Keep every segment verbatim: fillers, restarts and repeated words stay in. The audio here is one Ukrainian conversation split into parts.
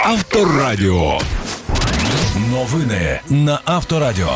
Авторадіо. Новини на Авторадіо.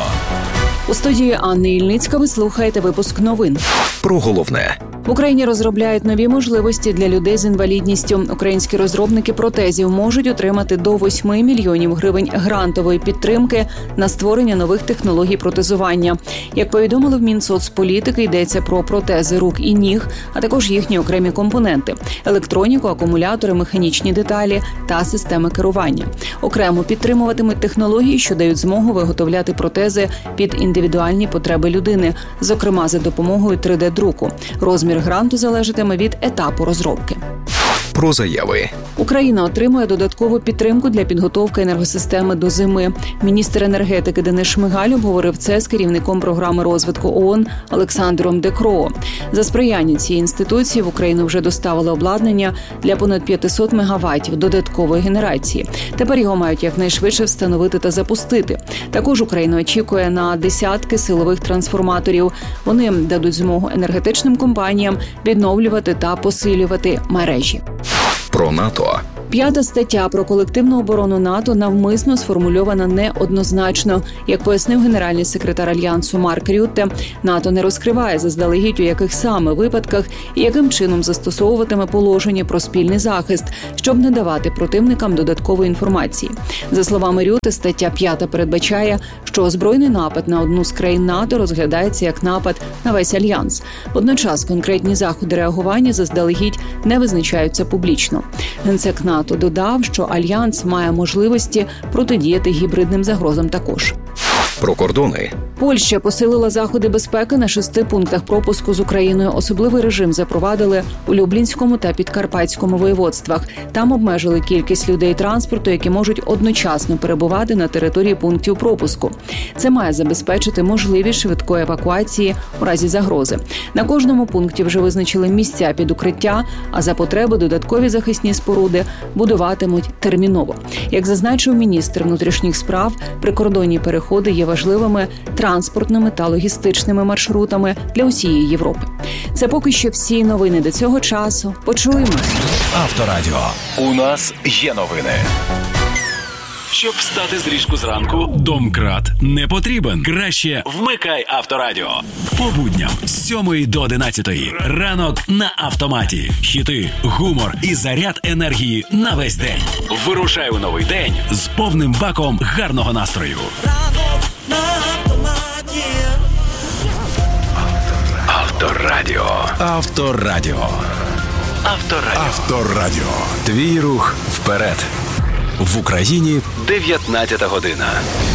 У студії Анни Ільницька ви слухаєте випуск новин. Про головне. В Україні розробляють нові можливості для людей з інвалідністю. Українські розробники протезів можуть отримати до восьми мільйонів гривень грантової підтримки на створення нових технологій протезування. Як повідомили в Мінсоцполітики, йдеться про протези рук і ніг, а також їхні окремі компоненти – електроніку, акумулятори, механічні деталі та системи керування. Окремо підтримуватимуть технології, що дають змогу виготовляти протези під індивідуальні потреби людини, зокрема за допомогою три де-друку. Розмір гранту залежатиме від етапу розробки. Про заяви. Україна отримує додаткову підтримку для підготовки енергосистеми до зими. Міністр енергетики Денис Шмигаль обговорив це з керівником програми розвитку ООН Олександром Де Кроо. За сприяння цієї інституції в Україну вже доставили обладнання для понад п'ятсот мегаваттів додаткової генерації. Тепер його мають якнайшвидше встановити та запустити. Також Україна очікує на десятки силових трансформаторів. Вони дадуть змогу енергетичним компаніям відновлювати та посилювати мережі. Про НАТО. П'ята стаття про колективну оборону НАТО навмисно сформульована неоднозначно. Як пояснив генеральний секретар Альянсу Марк Рютте, НАТО не розкриває заздалегідь, у яких саме випадках і яким чином застосовуватиме положення про спільний захист, щоб не давати противникам додаткової інформації. За словами Рютте, стаття п'ята передбачає, що збройний напад на одну з країн НАТО розглядається як напад на весь Альянс. Водночас конкретні заходи реагування заздалегідь не визначаються публічно. Генсек НАТО додав, що Альянс має можливості протидіяти гібридним загрозам також. Про кордони. Польща посилила заходи безпеки на шести пунктах пропуску з Україною. Особливий режим запровадили у Люблінському та Підкарпатському воєводствах. Там обмежили кількість людей транспорту, які можуть одночасно перебувати на території пунктів пропуску. Це має забезпечити можливість швидкої евакуації у разі загрози. На кожному пункті вже визначили місця під укриття, а за потреби додаткові захисні споруди будуватимуть терміново. Як зазначив міністр внутрішніх справ, прикордонні переходи є важливими транспортними та логістичними маршрутами для усієї Європи. Це поки що всі новини до цього часу. Почуємось. Авторадіо. У нас є новини. Щоб встати з ліжку зранку, домкрат не потрібен. Краще вмикай Авторадіо. По будням з сьомої до одинадцятої. Ранок на автоматі. Хіти, гумор і заряд енергії на весь день. Вирушай у новий день з повним баком гарного настрою. Ранок на автоматі. Авторадіо. Авторадіо. Авторадіо. Авторадіо. Твій рух вперед. В Україні дев'ятнадцята година.